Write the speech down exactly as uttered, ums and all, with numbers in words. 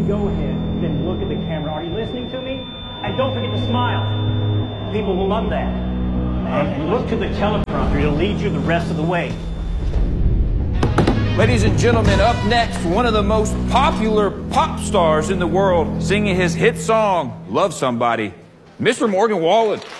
Go ahead, then look at the camera. Are you listening to me? And don't forget to smile. People will love that. And look to the teleprompter. It'll lead you the rest of the way. Ladies and gentlemen, up next, one of the most popular pop stars in the world, singing his hit song, Love Somebody, Mister Morgan Wallen.